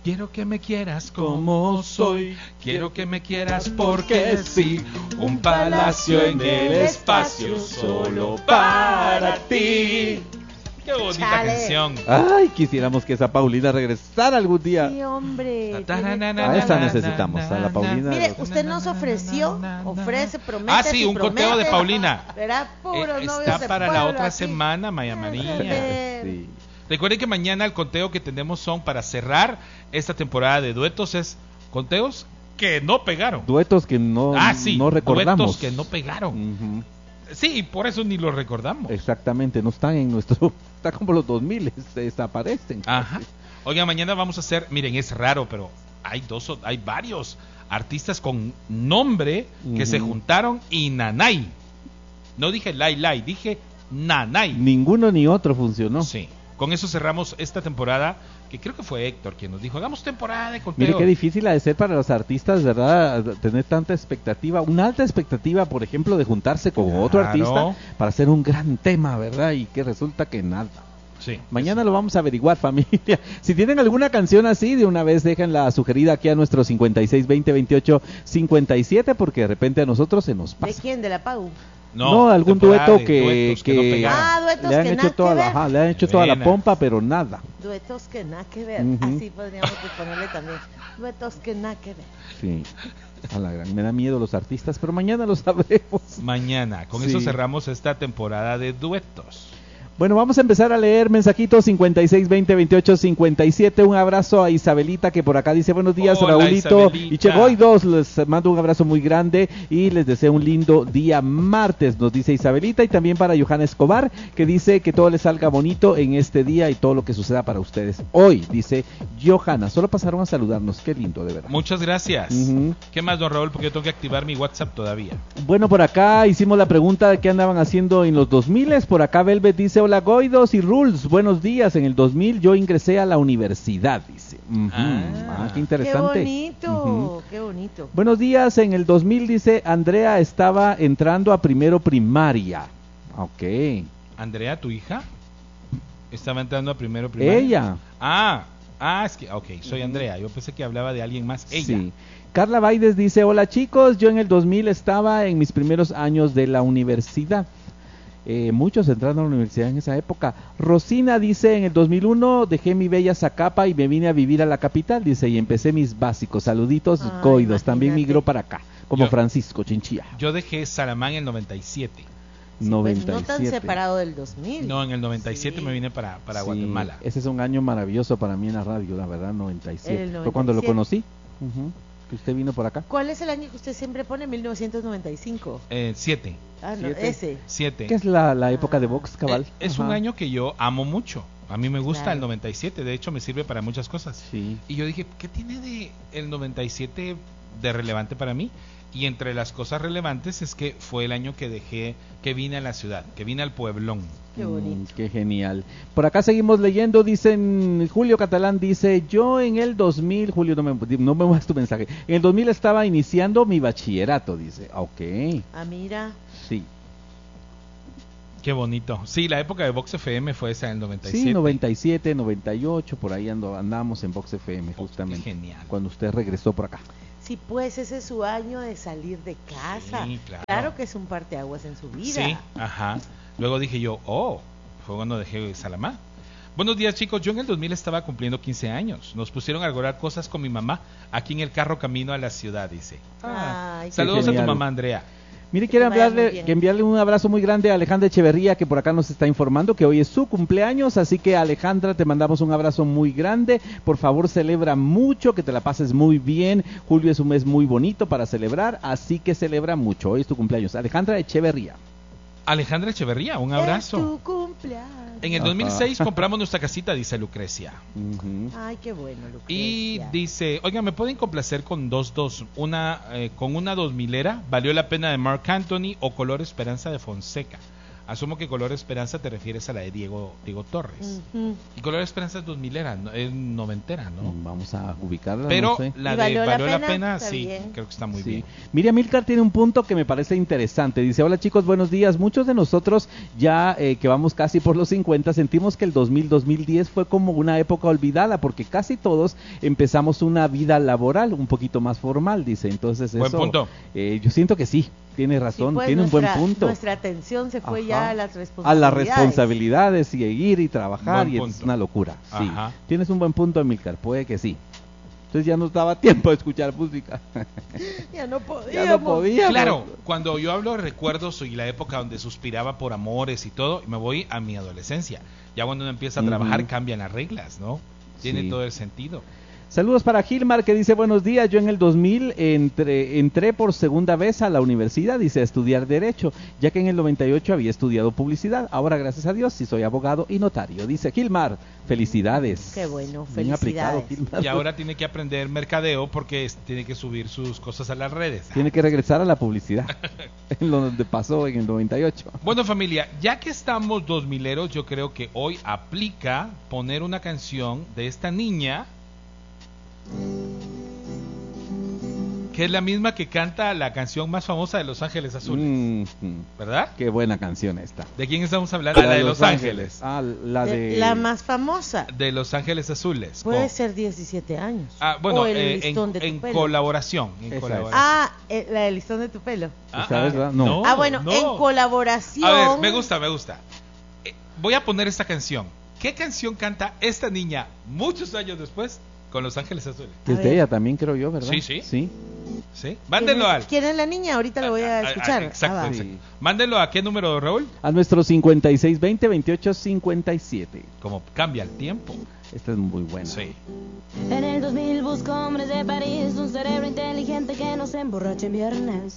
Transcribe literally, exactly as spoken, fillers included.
Quiero que me quieras como soy, quiero que me quieras porque sí, un palacio en el espacio solo para ti. Qué bonita Chale. canción. Ay, quisiéramos que esa Paulina regresara algún día. Sí, hombre. A esa necesitamos, a la Paulina. Mire, usted nos ofreció, ofrece, promete. Ah, sí, un promete, conteo de Paulina. Verá, puros Eh, novios está de para la pueblo otra aquí. semana, Maya María. Sí. Recuerden que mañana el conteo que tenemos son para cerrar esta temporada de duetos, es conteos que no pegaron. Duetos que no, Ah, sí, no recordamos. duetos que no pegaron. Ujú. Sí, por eso ni los recordamos. Exactamente, no están en nuestro... Está como los dos mil, se desaparecen. Ajá. Oiga, mañana vamos a hacer, miren, es raro, pero hay dos, o- hay varios artistas con nombre que Ujú. se juntaron y nanay. No dije lai lai, dije nanay. Ninguno ni otro funcionó. Sí. Con eso cerramos esta temporada, que creo que fue Héctor quien nos dijo, hagamos temporada de conteo. Mire qué difícil ha de ser para los artistas, ¿verdad? Tener tanta expectativa, una alta expectativa, por ejemplo, de juntarse con Claro. otro artista para hacer un gran tema, ¿verdad? Y que resulta que nada. Sí. Mañana lo vamos a averiguar, familia. Si tienen alguna canción así, de una vez déjenla sugerida aquí a nuestro cincuenta y seis veinte veintiocho cincuenta y siete, porque de repente a nosotros se nos ¿De pasa. quién? ¿De la Pau? No, algún temporada dueto de que, duetos que no que pegaron. Ah, duetos le han que hecho nada toda que la, ver. ajá, le han hecho toda la Buena. pompa, pero nada. Duetos que nada que ver. Ujú. Así podríamos ponerle también. Duetos que nada que ver. Sí, a la gran. Me da miedo los artistas, pero mañana lo sabremos. Mañana, con Sí. eso cerramos esta temporada de duetos. Bueno, vamos a empezar a leer mensajitos cincuenta y seis veinte veintiocho cincuenta y siete. Un abrazo a Isabelita que por acá dice buenos días, Hola, Raulito Isabelita. y Chegoidos. Les mando un abrazo muy grande y les deseo un lindo día martes, nos dice Isabelita. Y también para Johanna Escobar que dice que todo les salga bonito en este día y todo lo que suceda para ustedes hoy, dice Johanna. Solo pasaron a saludarnos, qué lindo de verdad. Muchas gracias. Ujú. ¿Qué más, don Raúl? Porque yo tengo que activar mi WhatsApp todavía. Bueno, por acá hicimos la pregunta de qué andaban haciendo en los dos mil. Por acá Velvet dice, hola Goidos y Rules, buenos días. En el dos mil yo ingresé a la universidad, dice. Ujú. Ah. Ah, qué Qué interesante. bonito, Ujú. qué bonito. Buenos días, en el dos mil dice, Andrea estaba entrando a primero primaria. Ok. Andrea, tu hija, estaba entrando a primero primaria. Ella. Ah, ah, es que, ok, soy Andrea. Yo pensé que hablaba de alguien más. Ella. Sí. Carla Baides dice, hola chicos, yo en el dos mil estaba en mis primeros años de la universidad. Eh, muchos entraron a la universidad en esa época. Rosina dice, en el dos mil uno dejé mi bella Zacapa y me vine a vivir a la capital, dice, y empecé mis básicos. Saluditos, Ay, Coidos. También imagínate. migró para acá, como Yo- Francisco Chinchilla. Yo dejé Salamán en el noventa y siete. Sí, pues, noventa y no tan siete. separado del dos mil. No, en el noventa y siete Sí. me vine para, para Sí, Guatemala. ese es un año maravilloso para mí en la radio, la verdad, noventa y siete. El Fue cuando lo noventa y conocí, ujú, que usted vino por acá. ¿Cuál es el año que usted siempre pone? mil novecientos noventa y cinco. Eh, siete. Ah, no, Siete. ese. Siete. ¿Qué es la, la época de Vox, cabal? Eh, es un Ajá. año que yo amo mucho. A mí me gusta Claro. el noventa y siete. De hecho, me sirve para muchas cosas. Sí. Y yo dije, ¿qué tiene de el noventa y siete de relevante para mí? Y entre las cosas relevantes es que fue el año que dejé, que vine a la ciudad, que vine al pueblón. Qué bonito. Mm, qué genial. Por acá seguimos leyendo, dicen, Julio Catalán dice, yo en el dos mil, Julio, no me, no me muevas tu mensaje, en el dos mil estaba iniciando mi bachillerato, dice. Ok, Ah, mira. sí. Qué bonito. Sí, la época de Vox F M fue esa en el noventa y siete. Sí, noventa y siete, noventa y ocho, por ahí ando, andamos en Vox F M, justamente. Qué genial. Cuando usted regresó por acá. Sí, pues ese es su año de salir de casa. Sí, claro. que es un parteaguas en su vida. Sí, ajá. Luego dije yo, oh, fue cuando dejé Salamá. Buenos días, chicos. Yo en el dos mil estaba cumpliendo quince años. Nos pusieron a algorar cosas con mi mamá aquí en el carro camino a la ciudad, dice. Ah, Ay, qué saludos a tu genial. mamá, Andrea. Mire, quiero Que te vaya muy enviarle, bien. que enviarle un abrazo muy grande a Alejandra Echeverría, que por acá nos está informando que hoy es su cumpleaños, así que Alejandra, te mandamos un abrazo muy grande, por favor celebra mucho, que te la pases muy bien, julio es un mes muy bonito para celebrar, así que celebra mucho, hoy es tu cumpleaños, Alejandra Echeverría. Alejandra Echeverría, un Es abrazo. tu cumpleaños. En el Ajá. dos mil seis compramos nuestra casita, dice Lucrecia. Ujú. Ay, qué bueno, Lucrecia. Y dice, oiga, ¿me pueden complacer con dos dos? Una, eh, con una dos milera, ¿Valió la pena de Marc Anthony o Color Esperanza de Fonseca? Asumo que Color Esperanza te refieres a la de Diego, Diego Torres. Ujú. Y Color Esperanza es dos milera, no- es noventera, ¿no? Vamos a ubicarla. Pero no sé. la ¿Y de valió la Valió la pena? pena, Está sí, bien. creo que está muy Sí. bien. Miriam Milcar tiene un punto que me parece interesante. Dice, hola chicos, buenos días. Muchos de nosotros ya eh, que vamos casi por los cincuenta, sentimos que el dos mil, dos mil diez fue como una época olvidada porque casi todos empezamos una vida laboral un poquito más formal, dice. Entonces Buen eso, punto. eh, yo siento que sí, tiene Sí, razón, pues, tiene nuestra- un buen punto. Nuestra atención se fue Ajá. ya a las A responsabilidades. las responsabilidades y ir y trabajar Buen y es punto. una locura. Sí, Ajá. tienes un buen punto, Milcar, puede que sí. Entonces ya no daba tiempo de escuchar música. Ya no podíamos. Ya no podía. Claro, cuando yo hablo de recuerdos y la época donde suspiraba por amores y todo, me voy a mi adolescencia. Ya cuando uno empieza a trabajar Ujú. cambian las reglas, ¿no? Tiene Sí. todo el sentido. Saludos para Gilmar que dice buenos días, yo en el dos mil entré, entré por segunda vez a la universidad, dice a estudiar Derecho, ya que en el noventa y ocho había estudiado Publicidad, ahora gracias a Dios sí soy abogado y notario, dice Gilmar, felicidades. Qué bueno, Bien aplicado, felicidades. Gilmar. Y ahora tiene que aprender mercadeo porque es- tiene que subir sus cosas a las redes. Tiene que regresar a la publicidad, en lo donde pasó en el noventa y ocho. Bueno, familia, ya que estamos dos mileros, yo creo que hoy aplica poner una canción de esta niña que es la misma que canta la canción más famosa de Los Ángeles Azules, Mm, mm, ¿verdad? qué buena canción esta. ¿De quién estamos hablando? La de Los Ángeles. Ah, la De- de... La más famosa. De Los Ángeles Azules. Puede Con- ser diecisiete años. Ah, bueno, o el eh, listón en, de tu en pelo. colaboración. En Esa es. colaboración. Ah, eh, la del listón de tu pelo. Ah, ¿Esa es, ah, verdad? No. ah, bueno, no. en colaboración. A ver, me gusta, me gusta. Eh, voy a poner esta canción. ¿Qué canción canta esta niña muchos años después con Los Ángeles Azules? Que A es de ver. ella también, creo yo, ¿verdad? Sí, sí. Sí. ¿Sí? ¿Quién Mándenlo es, al. ¿Quién es la niña? Ahorita la voy Ah, a ah, escuchar. ah, exacto, Ah, va. exacto. Mándenlo a qué número, Raúl. A nuestro cincuenta y seis veinte veintiocho cincuenta y siete. Como cambia el tiempo. Esta es muy buena. Sí. En el dos mil busco hombres de París, un cerebro inteligente que no se emborrache en viernes.